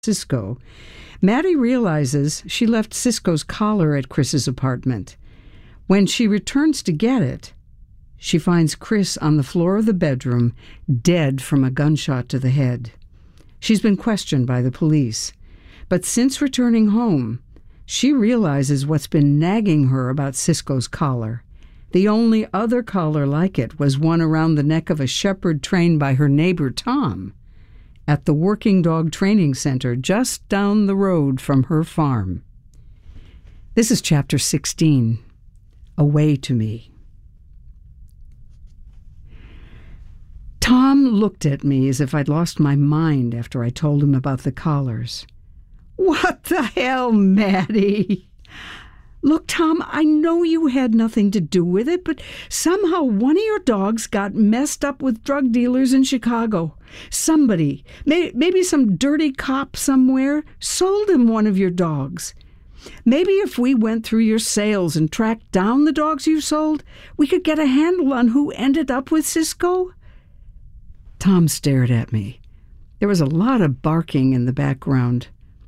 Cisco, Maddie realizes she left Cisco's collar at Chris's apartment. When she returns to get it, she finds Chris on the floor of the bedroom, dead from a gunshot to the head. She's been questioned by the police, but since returning home, she realizes what's been nagging her about Cisco's collar. The only other collar like it was one around the neck of a shepherd trained by her neighbor Tom at the Working Dog Training Center just down the road from her farm. This is Chapter 16, Away to Me. Tom looked at me as if I'd lost my mind after I told him about the collars. "What the hell, Maddie?" "Look, Tom, I know you had nothing to do with it, but somehow one of your dogs got messed up with drug dealers in Chicago. Somebody, maybe some dirty cop somewhere, sold him one of your dogs. Maybe if we went through your sales and tracked down the dogs you sold, we could get a handle on who ended up with Cisco." Tom stared at me. There was a lot of barking in the background.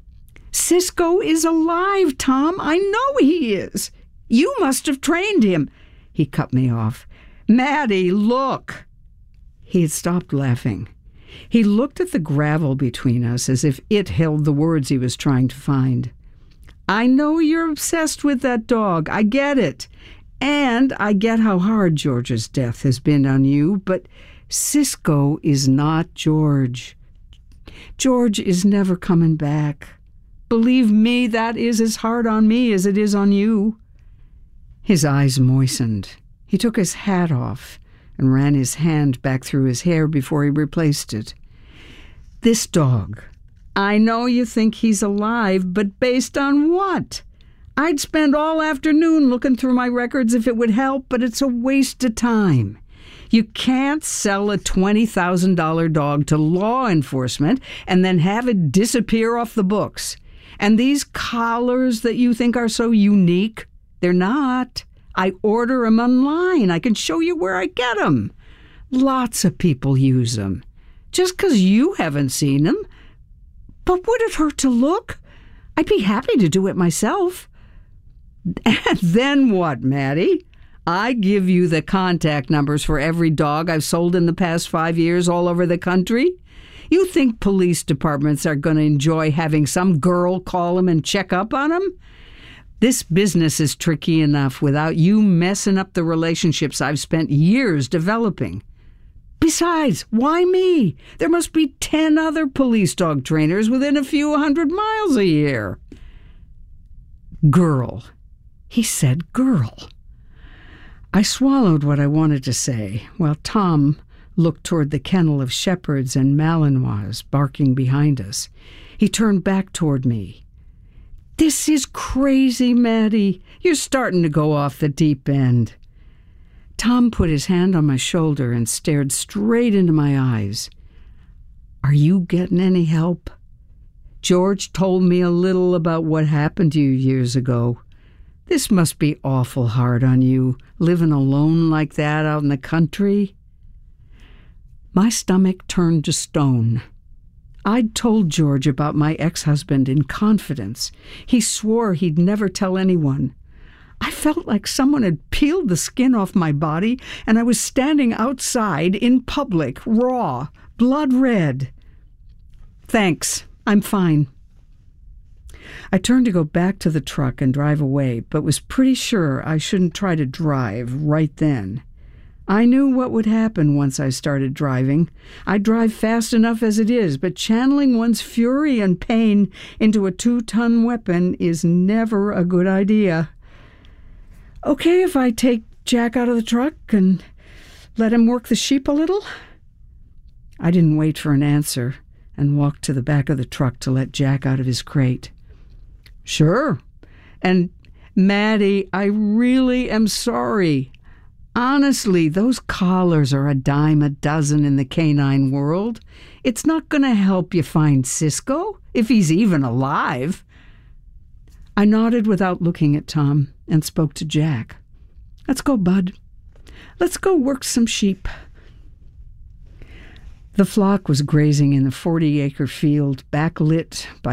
"Cisco is alive, Tom. I know he is. You must have trained him." He cut me off. "Maddie, look." He had stopped laughing. He looked at the gravel between us as if it held the words he was trying to find. "I know you're obsessed with that dog. I get it. And I get how hard George's death has been on you, but Cisco is not George. George is never coming back. Believe me, that is as hard on me as it is on you." His eyes moistened. He took his hat off and ran his hand back through his hair before he replaced it. "This dog, I know you think he's alive, but based on what? I'd spend all afternoon looking through my records if it would help, but it's a waste of time. You can't sell a $20,000 dog to law enforcement and then have it disappear off the books. And these collars that you think are so unique, they're not. I order them online. I can show you where I get them. Lots of people use them. Just 'cause you haven't seen them. But would it hurt to look? I'd be happy to do it myself." "And then what, Maddie? I give you the contact numbers for every dog I've sold in the past 5 years all over the country. You think police departments are going to enjoy having some girl call them and check up on them? This business is tricky enough without you messing up the relationships I've spent years developing. Besides, why me? There must be 10 other police dog trainers within a few 100 miles a year." Girl. He said girl. I swallowed what I wanted to say, while Tom looked toward the kennel of shepherds and Malinois barking behind us. He turned back toward me. "This is crazy, Maddie. You're starting to go off the deep end." Tom put his hand on my shoulder and stared straight into my eyes. "Are you getting any help? George told me a little about what happened to you years ago. This must be awful hard on you, living alone like that out in the country." My stomach turned to stone. I'd told George about my ex-husband in confidence. He swore he'd never tell anyone. I felt like someone had peeled the skin off my body, and I was standing outside in public, raw, blood red. "Thanks, I'm fine." I turned to go back to the truck and drive away, but was pretty sure I shouldn't try to drive right then. I knew what would happen once I started driving. I drive fast enough as it is, but channeling one's fury and pain into a 2-ton weapon is never a good idea. "Okay if I take Jack out of the truck and let him work the sheep a little?" I didn't wait for an answer and walked to the back of the truck to let Jack out of his crate. "Sure. And Maddie, I really am sorry. Honestly, those collars are a dime a dozen in the canine world. It's not going to help you find Cisco, if he's even alive." I nodded without looking at Tom and spoke to Jack. "Let's go, bud. Let's go work some sheep." The flock was grazing in the 40-acre field, backlit by